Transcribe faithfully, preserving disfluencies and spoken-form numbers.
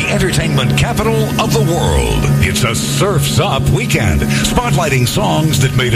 entertainment capital of the world. It's a Surf's Up weekend, spotlighting songs that made